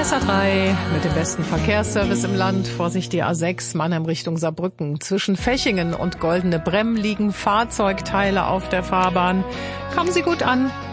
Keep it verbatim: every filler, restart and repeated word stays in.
S A drei mit dem besten Verkehrsservice im Land. Vorsicht, die A sechs, Mannheim Richtung Saarbrücken. Zwischen Fechingen und Goldene Bremm liegen Fahrzeugteile auf der Fahrbahn. Kommen Sie gut an.